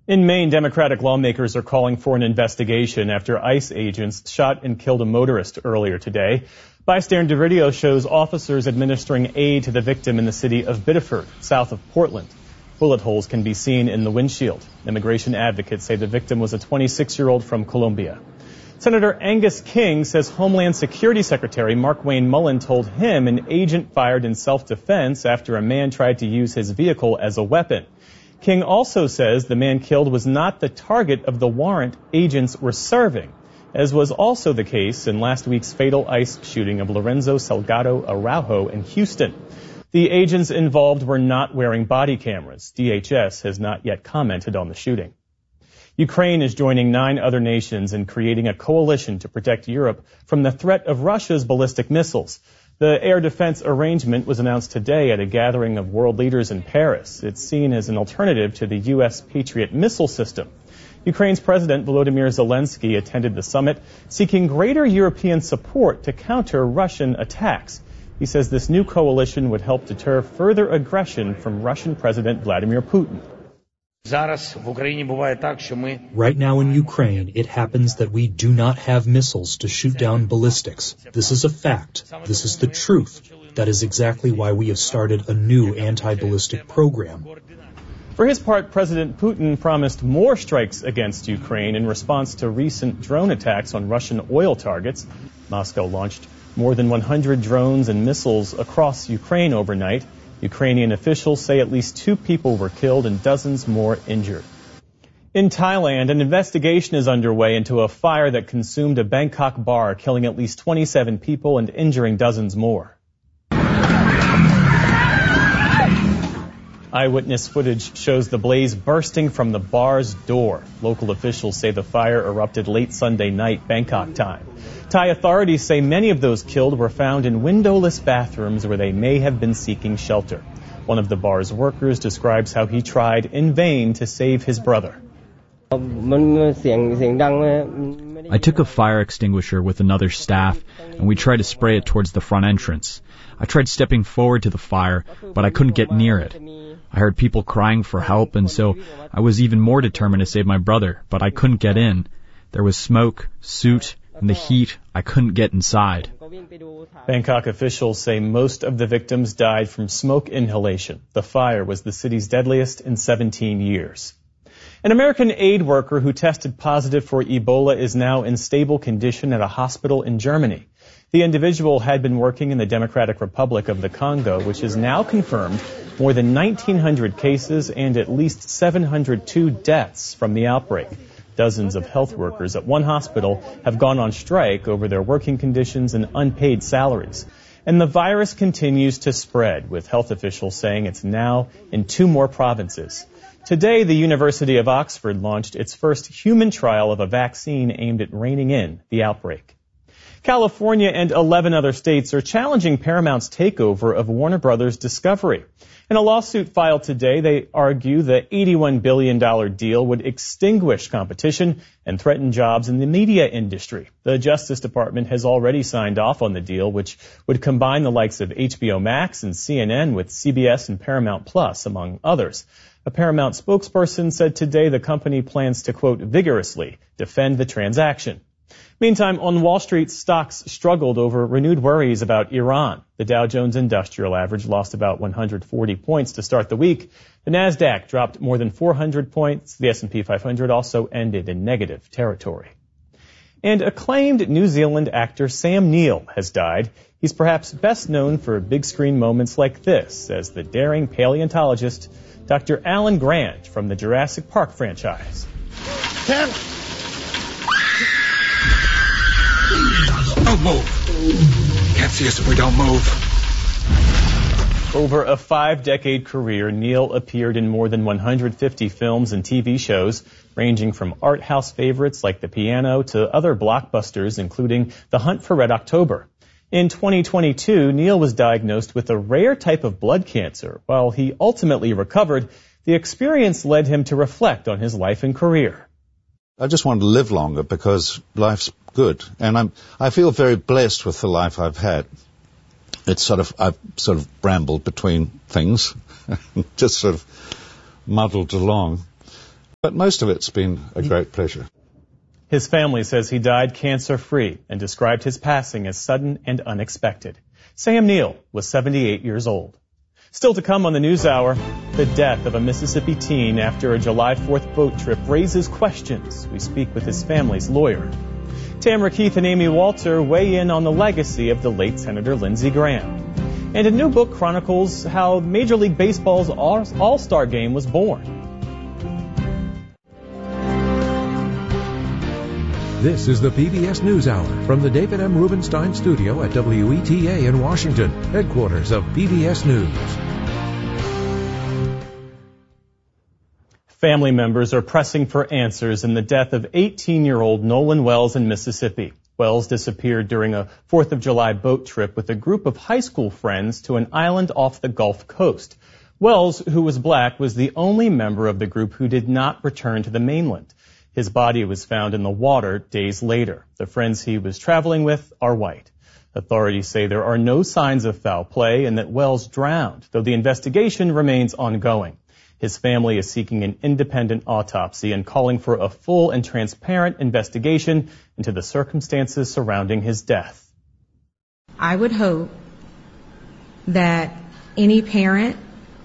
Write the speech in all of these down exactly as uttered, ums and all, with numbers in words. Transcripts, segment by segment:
In Maine, Democratic lawmakers are calling for an investigation after ICE agents shot and killed a motorist earlier today. Bystander video shows officers administering aid to the victim in the city of Biddeford, south of Portland. Bullet holes can be seen in the windshield. Immigration advocates say the victim was a twenty-six-year-old from Colombia. Senator Angus King says Homeland Security Secretary Markwayne Mullin told him an agent fired in self-defense after a man tried to use his vehicle as a weapon. King also says the man killed was not the target of the warrant agents were serving, as was also the case in last week's fatal ICE shooting of Lorenzo Salgado Araujo in Houston. The agents involved were not wearing body cameras. D H S has not yet commented on the shooting. Ukraine is joining nine other nations in creating a coalition to protect Europe from the threat of Russia's ballistic missiles. The air defense arrangement was announced today at a gathering of world leaders in Paris. It's seen as an alternative to the U S Patriot missile system. Ukraine's President Volodymyr Zelensky attended the summit, seeking greater European support to counter Russian attacks. He says this new coalition would help deter further aggression from Russian President Vladimir Putin. Right now in Ukraine, it happens that we do not have missiles to shoot down ballistics. This is a fact. This is the truth. That is exactly why we have started a new anti-ballistic program. For his part, President Putin promised more strikes against Ukraine in response to recent drone attacks on Russian oil targets. Moscow launched more than one hundred drones and missiles across Ukraine overnight. Ukrainian officials say at least two people were killed and dozens more injured. In Thailand, an investigation is underway into a fire that consumed a Bangkok bar, killing at least twenty-seven people and injuring dozens more. Eyewitness footage shows the blaze bursting from the bar's door. Local officials say the fire erupted late Sunday night, Bangkok time. Thai authorities say many of those killed were found in windowless bathrooms where they may have been seeking shelter. One of the bar's workers describes how he tried in vain to save his brother. I took a fire extinguisher with another staff, and we tried to spray it towards the front entrance. I tried stepping forward to the fire, but I couldn't get near it. I heard people crying for help, and so I was even more determined to save my brother, but I couldn't get in. There was smoke, soot, and the heat. I couldn't get inside. Bangkok officials say most of the victims died from smoke inhalation. The fire was the city's deadliest in seventeen years. An American aid worker who tested positive for Ebola is now in stable condition at a hospital in Germany. The individual had been working in the Democratic Republic of the Congo, which has now confirmed more than nineteen hundred cases and at least seven hundred two deaths from the outbreak. Dozens of health workers at one hospital have gone on strike over their working conditions and unpaid salaries. And the virus continues to spread, with health officials saying it's now in two more provinces. Today, the University of Oxford launched its first human trial of a vaccine aimed at reining in the outbreak. California and eleven other states are challenging Paramount's takeover of Warner Brothers Discovery. In a lawsuit filed today, they argue the eighty-one billion dollars deal would extinguish competition and threaten jobs in the media industry. The Justice Department has already signed off on the deal, which would combine the likes of H B O Max and C N N with C B S and Paramount Plus, among others. A Paramount spokesperson said today the company plans to, quote, vigorously defend the transaction. Meantime, on Wall Street, stocks struggled over renewed worries about Iran. The Dow Jones Industrial Average lost about one hundred forty points to start the week. The Nasdaq dropped more than four hundred points. The S and P five hundred also ended in negative territory. And acclaimed New Zealand actor Sam Neill has died. He's perhaps best known for big screen moments like this as the daring paleontologist Doctor Alan Grant from the Jurassic Park franchise. Ten. Don't move. Can't see us if we don't move. Over a five-decade career, Neill appeared in more than one hundred fifty films and T V shows, ranging from art house favorites like The Piano to other blockbusters, including The Hunt for Red October. In twenty twenty-two, Neill was diagnosed with a rare type of blood cancer. While he ultimately recovered, the experience led him to reflect on his life and career. I just want to live longer because life's good, and I'm I feel very blessed with the life I've had. It's sort of I've sort of brambled between things, just sort of muddled along. but most of it's been a great pleasure. His family says he died cancer-free and described his passing as sudden and unexpected. Sam Neill was seventy-eight years old. Still to come on the NewsHour, the death of a Mississippi teen after a July fourth boat trip raises questions. We speak with his family's lawyer. Tamara Keith and Amy Walter weigh in on the legacy of the late Senator Lindsey Graham. And a new book chronicles how Major League Baseball's All-Star Game was born. This is the P B S NewsHour from the David M. Rubenstein studio at W E T A in Washington, headquarters of P B S News. Family members are pressing for answers in the death of eighteen-year-old Nolan Wells in Mississippi. Wells disappeared during a fourth of July boat trip with a group of high school friends to an island off the Gulf Coast. Wells, who was black, was the only member of the group who did not return to the mainland. His body was found in the water days later. The friends he was traveling with are white. Authorities say there are no signs of foul play and that Wells drowned, though the investigation remains ongoing. His family is seeking an independent autopsy and calling for a full and transparent investigation into the circumstances surrounding his death. I would hope that any parent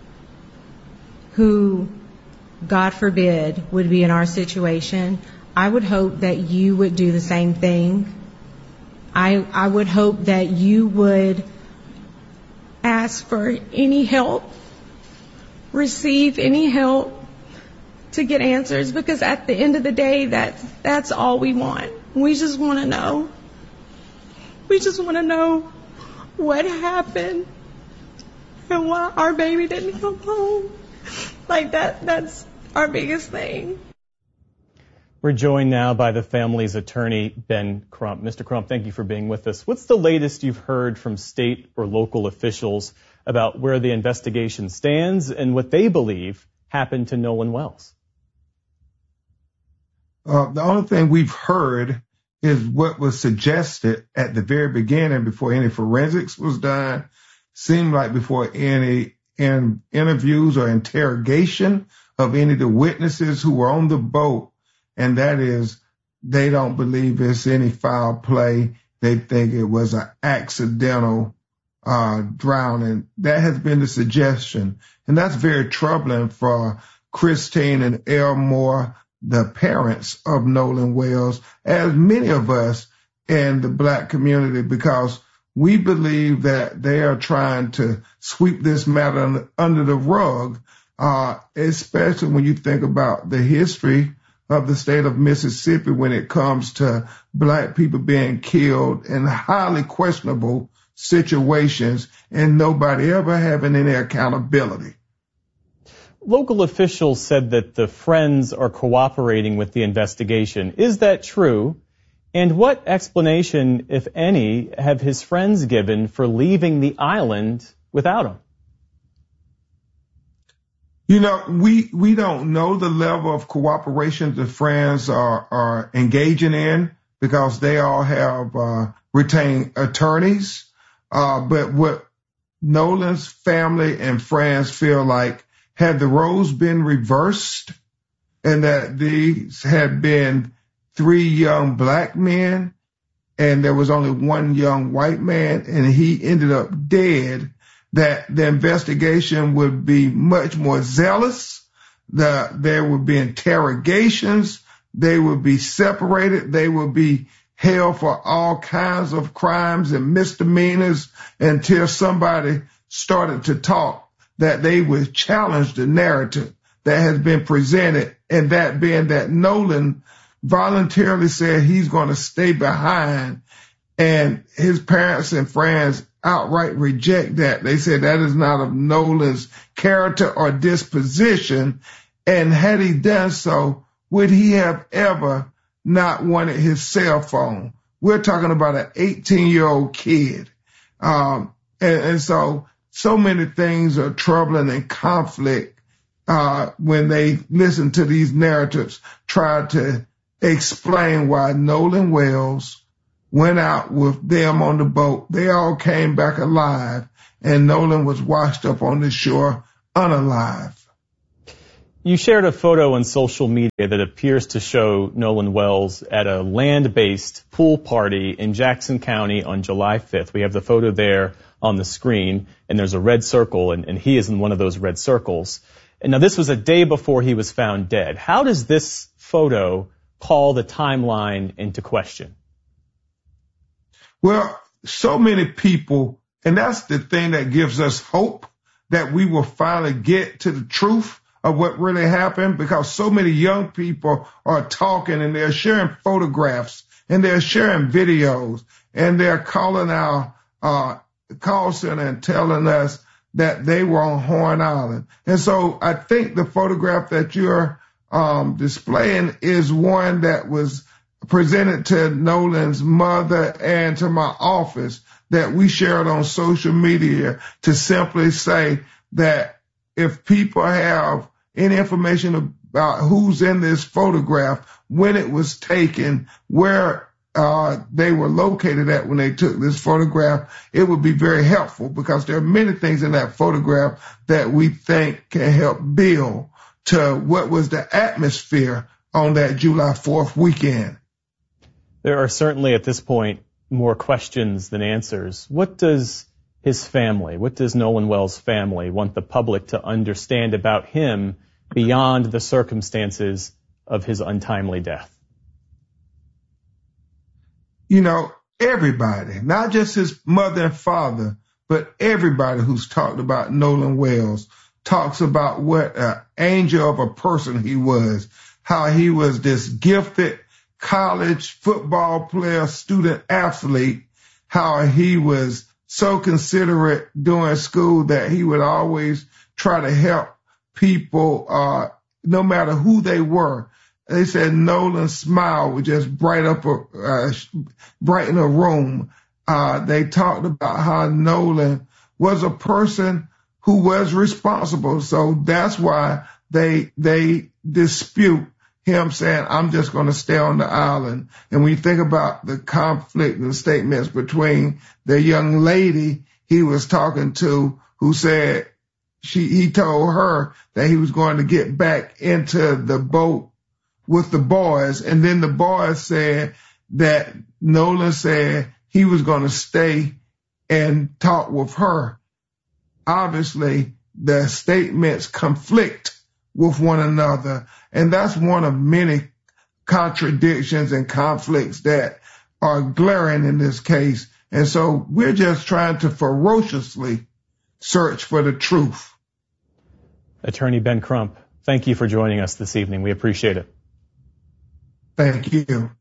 who, God forbid, would be in our situation, I would hope that you would do the same thing. I, I would hope that you would ask for any help, receive any help to get answers, because at the end of the day, that's, that's all we want. We just want to know. We just want to know what happened and why our baby didn't come home. Like that, that's our biggest thing. We're joined now by the family's attorney, Ben Crump. Mister Crump, thank you for being with us. What's the latest you've heard from state or local officials about where the investigation stands and what they believe happened to Nolan Wells? Uh, the only thing we've heard is what was suggested at the very beginning before any forensics was done. Seemed like before any in interviews or interrogation of any of the witnesses who were on the boat, and that is they don't believe it's any foul play. They think it was an accidental uh drowning. That has been the suggestion, and that's very troubling for Christine and Elmore, the parents of Nolan Wells, as many of us in the black community, because we believe that they are trying to sweep this matter under the rug, uh, especially when you think about the history of the state of Mississippi when it comes to black people being killed in highly questionable situations and nobody ever having any accountability. Local officials said that the friends are cooperating with the investigation. Is that true? And what explanation, if any, have his friends given for leaving the island without him? You know, we, we don't know the level of cooperation the friends are, are engaging in because they all have uh, retained attorneys. Uh, but what Nolan's family and friends feel like, had the roles been reversed and that these had been three young black men and there was only one young white man and he ended up dead, that the investigation would be much more zealous, that there would be interrogations, they would be separated, they would be held for all kinds of crimes and misdemeanors until somebody started to talk, that they would challenge the narrative that has been presented, and that being that Nolan voluntarily said he's going to stay behind, and his parents and friends outright reject that. They said that is not of Nolan's character or disposition, and had he done so, would he have ever not wanted his cell phone? We're talking about an eighteen-year-old kid. Um, and, and so, so many things are troubling and conflict uh, when they listen to these narratives, try to explain why Nolan Wells went out with them on the boat. They all came back alive, and Nolan was washed up on the shore unalive. You shared a photo on social media that appears to show Nolan Wells at a land-based pool party in Jackson County on July fifth. We have the photo there on the screen, and there's a red circle, and, and he is in one of those red circles. And now this was a day before he was found dead. How does this photo call the timeline into question? Well, so many people, and that's the thing that gives us hope that we will finally get to the truth of what really happened, because so many young people are talking and they're sharing photographs and they're sharing videos and they're calling our uh, call center and telling us that they were on Horn Island. And so I think the photograph that you're um, displaying is one that was presented to Nolan's mother and to my office that we shared on social media to simply say that if people have any information about who's in this photograph, when it was taken, where uh, they were located at when they took this photograph, it would be very helpful, because there are many things in that photograph that we think can help build to what was the atmosphere on that July fourth weekend. There are certainly at this point more questions than answers. What does his family, what does Nolan Wells' family want the public to understand about him beyond the circumstances of his untimely death? You know, everybody, not just his mother and father, but everybody who's talked about Nolan Wells talks about what an angel of a person he was, how he was this gifted college football player, student athlete, how he was so considerate during school that he would always try to help people, uh, no matter who they were. They said Nolan's smile would just bright up a, uh, brighten a room. Uh, they talked about how Nolan was a person who was responsible. So that's why they, they dispute him saying, I'm just going to stay on the island. And when you think about the conflict and statements between the young lady he was talking to, who said she, he told her that he was going to get back into the boat with the boys. And then the boys said that Nolan said he was going to stay and talk with her. Obviously, the statements conflict with one another. And that's one of many contradictions and conflicts that are glaring in this case. And so we're just trying to ferociously search for the truth. Attorney Ben Crump, thank you for joining us this evening. We appreciate it. Thank you.